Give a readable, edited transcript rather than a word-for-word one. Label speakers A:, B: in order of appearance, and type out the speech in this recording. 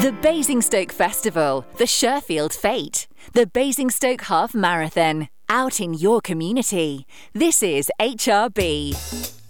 A: The Basingstoke Festival, the Sherfield Fete, the Basingstoke Half Marathon, out in your community. This is HRB.